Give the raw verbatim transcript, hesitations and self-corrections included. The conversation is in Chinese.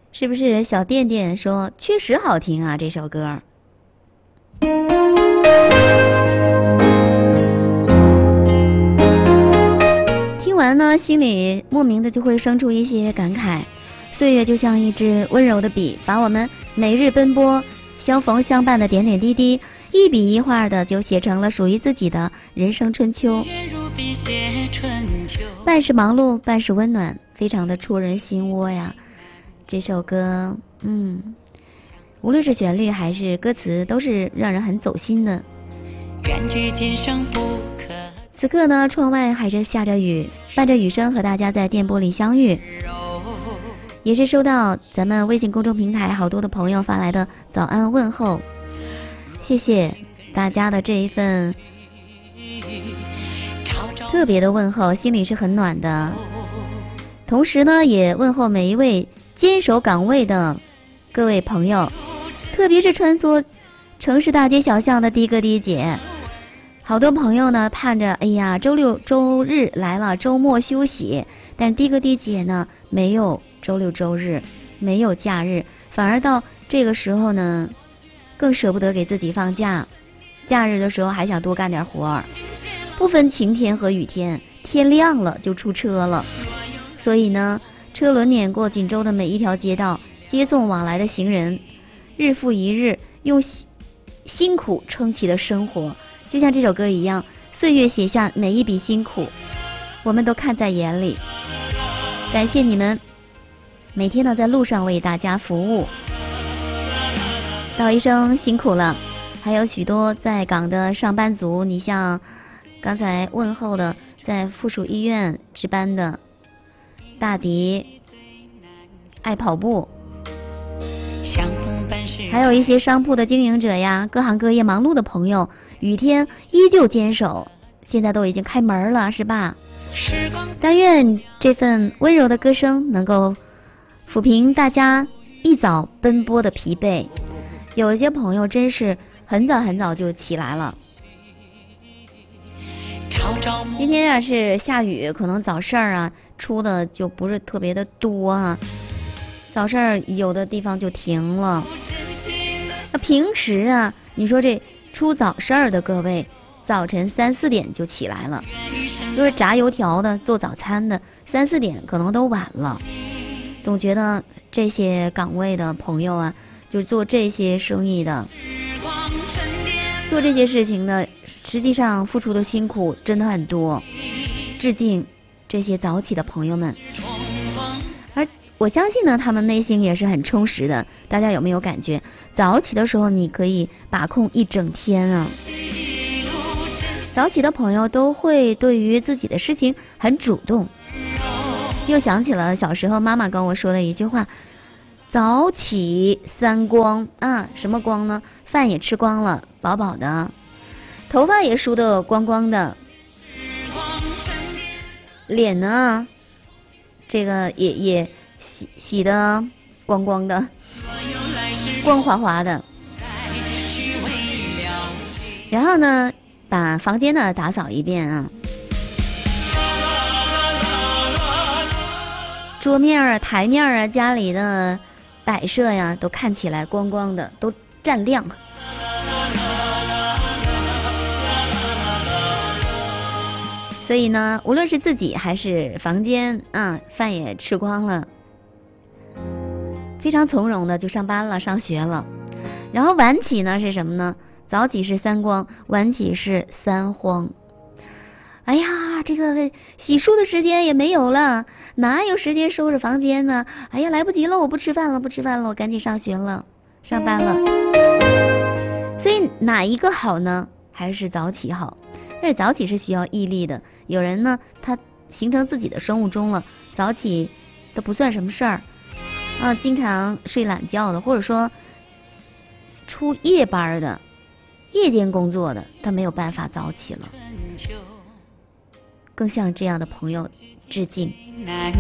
是不是小店店说确实好听啊这首歌？听完呢，心里莫名的就会生出一些感慨。岁月就像一支温柔的笔，把我们每日奔波、相逢相伴的点点滴滴，一笔一画的就写成了属于自己的人生春秋。半是忙碌，半是温暖，非常的戳人心窝呀。这首歌，嗯，无论是旋律还是歌词，都是让人很走心的。此刻呢，窗外还是下着雨，伴着雨声和大家在电波里相遇。也是收到咱们微信公众平台好多的朋友发来的早安问候，谢谢大家的这一份特别的问候，心里是很暖的。同时呢，也问候每一位坚守岗位的各位朋友，特别是穿梭城市大街小巷的的哥的姐。好多朋友呢盼着，哎呀，周六周日来了，周末休息，但是的哥的姐呢没有周六周日，没有假日，反而到这个时候呢更舍不得给自己放假，假日的时候还想多干点活儿，不分晴天和雨天，天亮了就出车了。所以呢，车轮碾过锦州的每一条街道，接送往来的行人，日复一日用辛苦撑起的生活，就像这首歌一样，岁月写下哪一笔辛苦，我们都看在眼里。感谢你们每天呢在路上为大家服务，道一声辛苦了。还有许多在岗的上班族，你像刚才问候的在附属医院值班的大迪、爱跑步，还有一些商铺的经营者呀，各行各业忙碌的朋友，雨天依旧坚守，现在都已经开门了，是吧？但愿这份温柔的歌声能够抚平大家一早奔波的疲惫。有一些朋友真是很早很早就起来了，今天要是下雨，可能早市儿啊出的就不是特别的多啊，早市儿有的地方就停了。那平时啊，你说这出早市儿的各位，早晨三四点就起来了，就是炸油条的、做早餐的，三四点可能都晚了。总觉得这些岗位的朋友啊，就是做这些生意的，做这些事情的，实际上付出的辛苦真的很多。致敬这些早起的朋友们，而我相信呢，他们内心也是很充实的。大家有没有感觉，早起的时候你可以把控一整天啊？早起的朋友都会对于自己的事情很主动。又想起了小时候妈妈跟我说的一句话，早起三光啊，什么光呢？饭也吃光了，饱饱的，头发也梳得光光的，脸呢，这个也也洗洗得光光的，光滑滑的。然后呢，把房间呢打扫一遍啊，桌面啊、台面啊、家里的摆设呀，都看起来光光的，都占亮。所以呢，无论是自己还是房间啊，饭也吃光了，非常从容的就上班了、上学了。然后晚起呢是什么呢？早起是三光，晚起是三慌。哎呀，这个洗漱的时间也没有了，哪有时间收拾房间呢？哎呀，来不及了，我不吃饭了，不吃饭了，我赶紧上学了，上班了。所以哪一个好呢？还是早起好。但是早起是需要毅力的，有人呢他形成自己的生物钟了，早起都不算什么事儿啊，经常睡懒觉的，或者说出夜班的、夜间工作的，他没有办法早起了。更向这样的朋友致敬。